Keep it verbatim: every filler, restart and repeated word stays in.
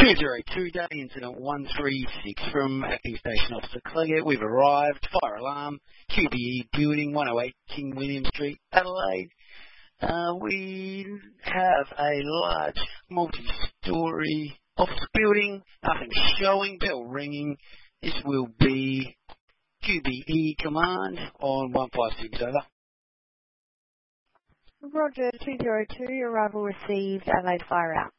two zero two, day incident one three six from Acting Station Officer Cleggett. We've arrived. Fire alarm. Q B E building, one oh eight King William Street, Adelaide. Uh, we have a large multi-storey office building. Nothing showing. Bell ringing. This will be Q B E command on one five six, over. Roger, two zero two, arrival received, Adelaide fire out.